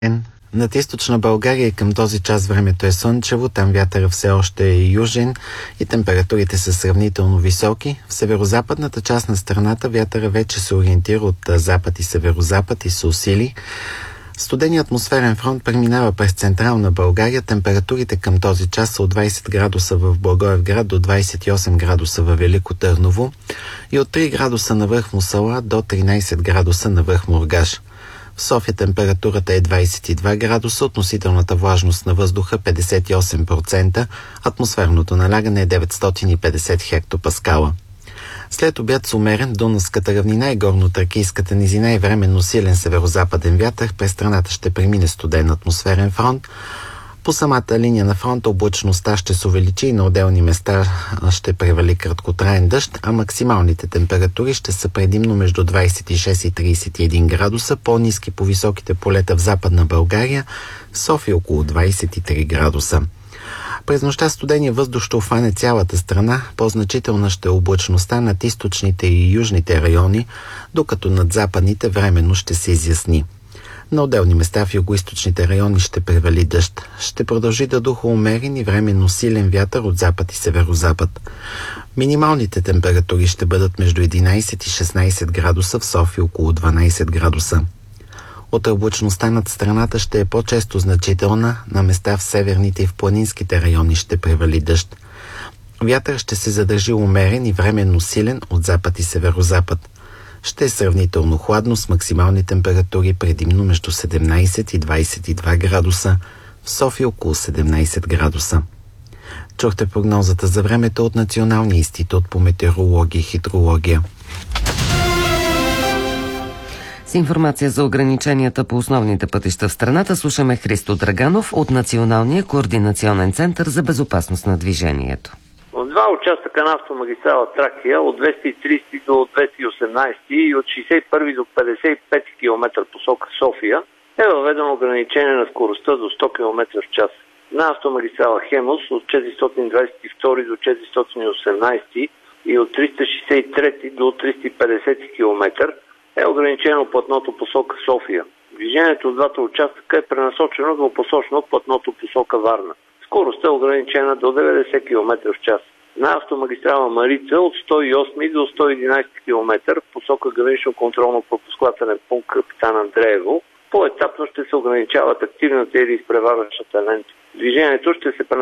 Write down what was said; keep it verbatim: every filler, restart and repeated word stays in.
Над източна България и към този час времето е слънчево, там вятъра все още е южен и температурите са сравнително високи. В северозападната част на страната вятъра вече се ориентира от запад и северозапад и се усили. Студеният атмосферен фронт преминава през централна България. Температурите към този час са от двайсет градуса в Благоевград до двайсет и осем градуса във Велико Търново и от три градуса на връх Мусала до тринайсет градуса на връх Мургаш. В София температурата е двайсет и два градуса, относителната влажност на въздуха петдесет и осем процента, атмосферното налягане е деветстотин и петдесет хектопаскала. След обяд с умерен Дунавската равнина и горно-тракийската низина и временно силен северозападен вятър през страната ще премине студен атмосферен фронт. По самата линия на фронта облачността ще се увеличи и на отделни места ще превали краткотраен дъжд, а максималните температури ще са предимно между двайсет и шест и трийсет и един градуса, по-ниски по високите полета в Западна България, в София около двайсет и три градуса. През нощта студения въздух ще обхване цялата страна, по-значителна ще е облачността над източните и южните райони, докато над западните временно ще се изясни. На отделни места в югоизточните райони ще превали дъжд. Ще продължи да духа умерен и временно силен вятър от запад и северозапад. Минималните температури ще бъдат между единайсет и шестнайсет градуса, в София около дванайсет градуса. От облачността над страната ще е по-често значителна, на места в северните и в планинските райони ще превали дъжд. Вятър ще се задържи умерен и временно силен от запад и северозапад. Ще е сравнително хладно с максимални температури предимно между седемнайсет и двайсет и два градуса, в София около седемнайсет градуса. Чухте прогнозата за времето от Националния институт по метеорология и хидрология. С информация за ограниченията по основните пътища в страната слушаме Христо Драганов от Националния координационен център за безопасност на движението. В два участъка на автомагистрала Тракия от двеста и трийсети до двеста и осемнайсети и от шейсет и първи до петдесет и пети километър посока София е въведено ограничение на скоростта до сто километра в час. На автомагистрала Хемус от четиристотин двайсет и втори до четиристотин и осемнайсети и от триста шейсет и трети до триста и петдесети километър е ограничено платното посока София. Движението от двата участъка е пренасочено двупосочно платното посока Варна. Скоростта е ограничена до деветдесет километра в час. На автомагистрала Марица от сто и осми до сто и единайсети километър посока гранично контролно-пропускателен пункт Капитан Андреево поетапно ще се ограничават активната или изпреварващата лента. Движението ще се